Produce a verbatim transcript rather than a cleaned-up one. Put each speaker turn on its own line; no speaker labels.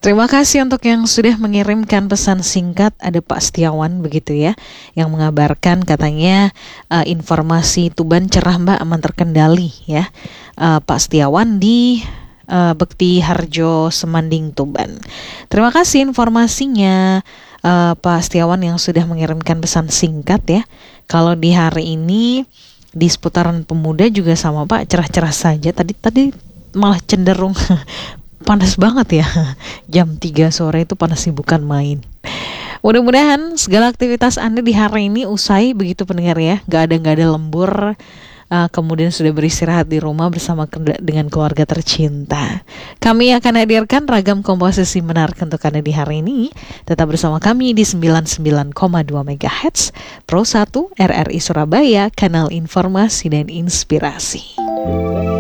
Terima kasih untuk yang sudah mengirimkan pesan singkat. Ada Pak Setiawan begitu ya, yang mengabarkan katanya uh, informasi Tuban cerah Mbak, aman terkendali ya. Uh, Pak Setiawan di uh, Bekti Harjo Semanding Tuban. Terima kasih informasinya uh, Pak Setiawan yang sudah mengirimkan pesan singkat ya. Kalau di hari ini di seputaran pemuda juga sama Pak, cerah-cerah saja. Tadi tadi malah cenderung panas banget ya. Jam tiga sore itu panasnya bukan main. Mudah-mudahan segala aktivitas Anda di hari ini usai begitu pendengar ya. Gak ada gak ada lembur. Uh, kemudian sudah beristirahat di rumah bersama ke- dengan keluarga tercinta. Kami akan hadirkan ragam komposisi menarik untuk Anda di hari ini. Tetap bersama kami di sembilan puluh sembilan koma dua megahertz Pro satu R R I Surabaya, kanal informasi dan inspirasi.